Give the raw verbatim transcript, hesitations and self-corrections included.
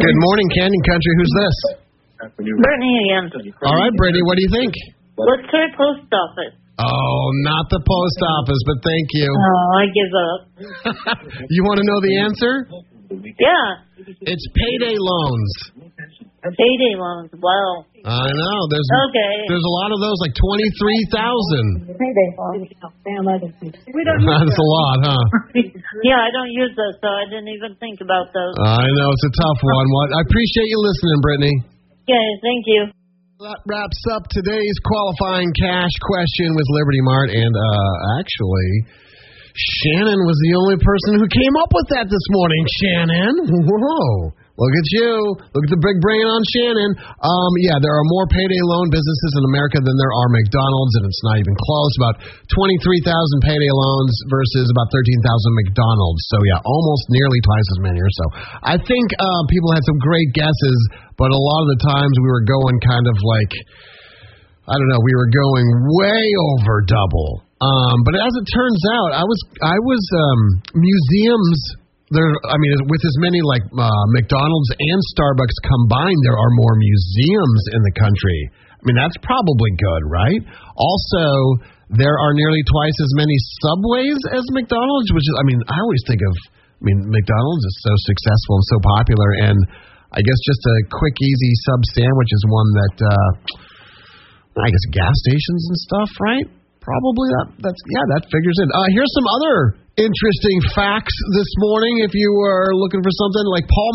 Good morning, Canyon Country. Who's this? Brittany again. All right, Brittany, what do you think? Let's try post office. Oh, not the post office, but thank you. Oh, I give up. You want to know the answer? Yeah. It's payday loans. Payday loans. Wow. I know. There's Okay. there's a lot of those, like twenty-three thousand. Payday loans. We don't use That's a lot, huh? Yeah, I don't use those, so I didn't even think about those. I know. It's a tough one. What? I appreciate you listening, Brittany. Okay, thank you. That wraps up today's qualifying cash question with Liberty Mart, and uh, actually, Shannon was the only person who came up with that this morning. Shannon, whoa! Look at you! Look at the big brain on Shannon. Um, yeah, there are more payday loan businesses in America than there are McDonald's, and it's not even close. About twenty-three thousand payday loans versus about thirteen thousand McDonald's. So yeah, almost nearly twice as many or so. I think uh, people had some great guesses, but a lot of the times we were going kind of like, I don't know, we were going way over double. Um, but as it turns out, I was I was um, museums. There, I mean, with as many like uh, McDonald's and Starbucks combined, there are more museums in the country. I mean, that's probably good, right? Also, there are nearly twice as many Subways as McDonald's, which is, I mean, I always think of, I mean, McDonald's is so successful and so popular, and I guess just a quick, easy sub sandwich is one that, uh, I guess, gas stations and stuff, right? Probably that. That's yeah, that figures in. Uh, here's some other interesting facts this morning. If you are looking for something like Paul